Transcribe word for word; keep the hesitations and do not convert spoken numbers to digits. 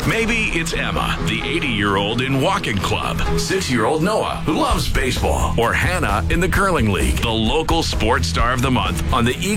Maybe it's Emma, the eighty-year-old in walking club, six-year-old Noah, who loves baseball, or Hannah in the curling league. The local sports star of the month on the